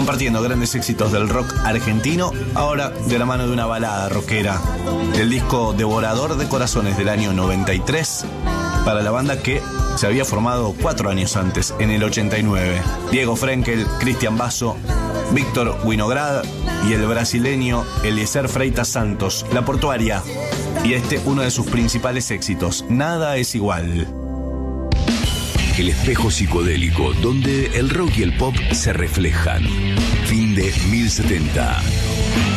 compartiendo grandes éxitos del rock argentino, ahora de la mano de una balada rockera del disco Devorador de Corazones del año 93, para la banda que se había formado 4 años antes, en el 89. Diego Frenkel, Cristian Basso, Víctor Winograd y el brasileño Eliezer Freitas Santos, La Portuaria, y uno de sus principales éxitos, Nada es igual. El espejo psicodélico, donde el rock y el pop se reflejan. Fin de 1070.